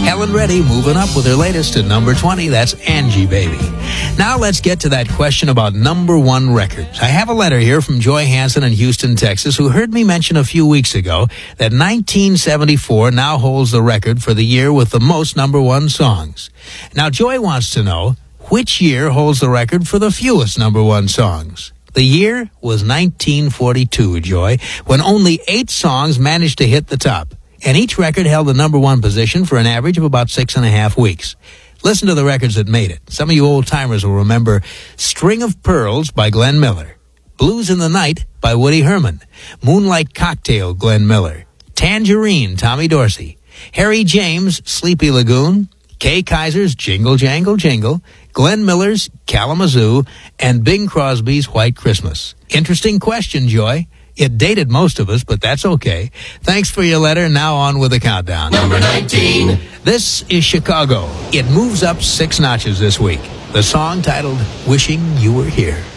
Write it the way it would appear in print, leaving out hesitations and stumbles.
Helen Reddy moving up with her latest at number 20. That's Angie, baby. Now let's get to that question about number one records. I have a letter here from Joy Hansen in Houston, Texas, who heard me mention a few weeks ago that 1974 now holds the record for the year with the most number one songs. Now, Joy wants to know which year holds the record for the fewest number one songs. The year was 1942, Joy, when only 8 songs managed to hit the top. And each record held the number one position for an average of about 6.5 weeks. Listen to the records that made it. Some of you old-timers will remember String of Pearls by Glenn Miller, Blues in the Night by Woody Herman, Moonlight Cocktail, Glenn Miller, Tangerine, Tommy Dorsey, Harry James, Sleepy Lagoon, Kay Kaiser's Jingle Jangle Jingle, Glenn Miller's Kalamazoo, and Bing Crosby's White Christmas. Interesting question, Joy. It dated most of us, but that's okay. Thanks for your letter. Now on with the countdown. Number 19. This is Chicago. It moves up 6 notches this week. The song titled Wishing You Were Here.